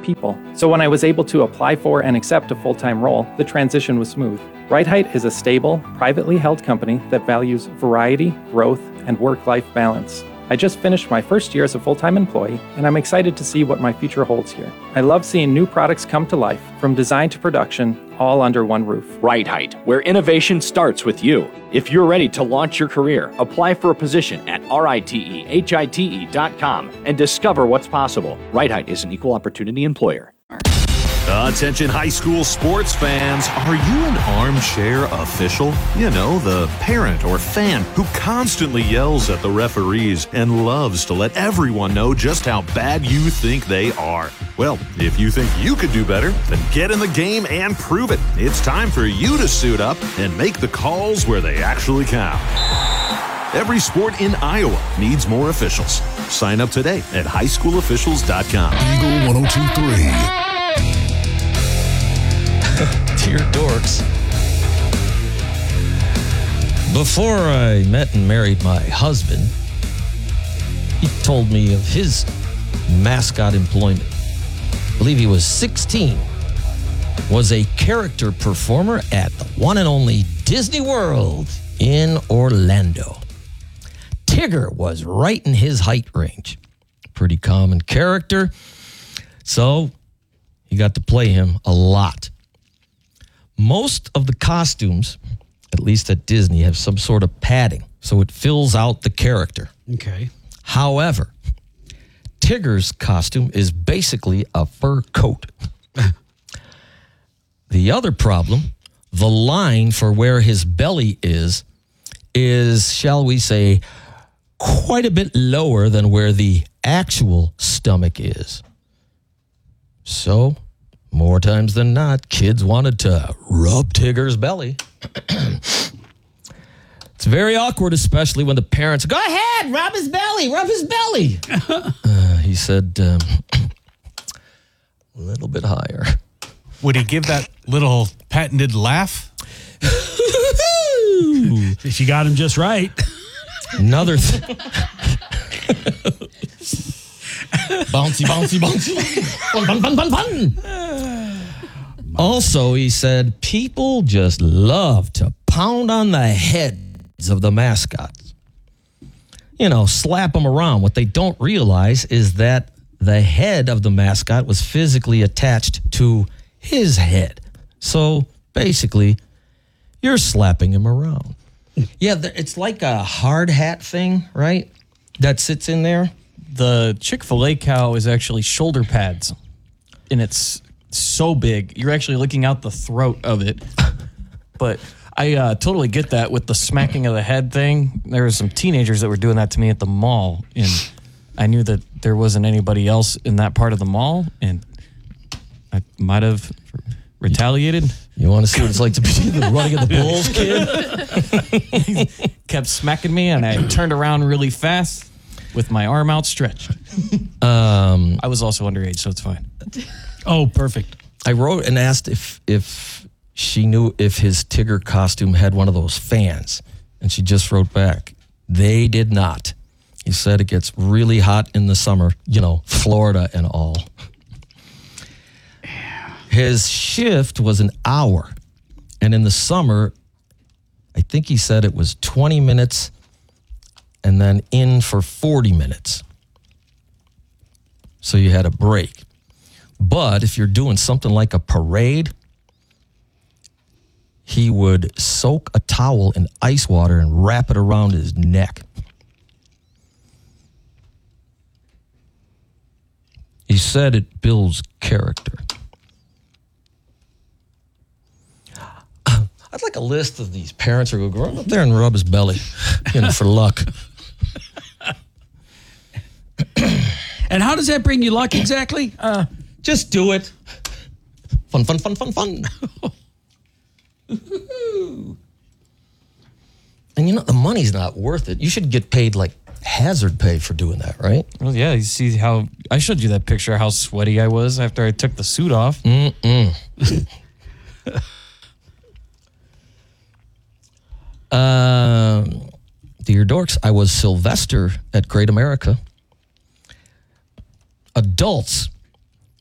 people. So when I was able to apply for and accept a full-time role, the transition was smooth. Right Height is a stable, privately held company that values variety, growth, and work-life balance. I just finished my first year as a full-time employee, and I'm excited to see what my future holds here. I love seeing new products come to life, from design to production, all under one roof. Right Height, where innovation starts with you. If you're ready to launch your career, apply for a position at RITEHITE.com and discover what's possible. Right Height is an equal opportunity employer. Attention high school sports fans. Are you an armchair official? You know, the parent or fan who constantly yells at the referees and loves to let everyone know just how bad you think they are. Well, if you think you could do better, then get in the game and prove it. It's time for you to suit up and make the calls where they actually count. Every sport in Iowa needs more officials. Sign up today at highschoolofficials.com. Eagle 102.3. Dear dorks. Before I met and married my husband, he told me of his mascot employment. I believe he was 16. Was a character performer at the one and only Disney World in Orlando. Tigger was right in his height range. Pretty common character. So he got to play him a lot. Most of the costumes, at least at Disney, have some sort of padding, so it fills out the character. Okay. However, Tigger's costume is basically a fur coat. The other problem, the line for where his belly is, shall we say, quite a bit lower than where the actual stomach is. So, more times than not, kids wanted to rub Tigger's belly. It's very awkward, especially when the parents go ahead, rub his belly. He said, a little bit higher. Would he give that little patented laugh? She got him just right. Another bouncy. Fun. Also, he said, people just love to pound on the heads of the mascots. You know, slap them around. What they don't realize is that the head of the mascot was physically attached to his head. So, basically, you're slapping him around. Yeah, it's like a hard hat thing, right? That sits in there. The Chick-fil-A cow is actually shoulder pads, and it's so big. You're actually looking out the throat of it. But I totally get that with the smacking of the head thing. There were some teenagers that were doing that to me at the mall, and I knew that there wasn't anybody else in that part of the mall, and I might have retaliated. You want to see what it's like to be the running of the bulls, kid? He kept smacking me, and I turned around really fast with my arm outstretched. I was also underage, so it's fine. Oh, perfect. I wrote and asked if she knew if his Tigger costume had one of those fans, and she just wrote back, they did not. He said it gets really hot in the summer, you know, Florida and all. His shift was an hour, and in the summer, I think he said it was 20 minutes and then in for 40 minutes. So you had a break. But if you're doing something like a parade, he would soak a towel in ice water and wrap it around his neck. He said it builds character. I'd like a list of these parents who go run up there and rub his belly, you know, for luck. And how does that bring you luck exactly? Just do it. Fun. And you know, the money's not worth it. You should get paid like hazard pay for doing that, right? Well, yeah, you see how I showed you that picture, how sweaty I was after I took the suit off. Dear dorks, I was Sylvester at Great America. Adults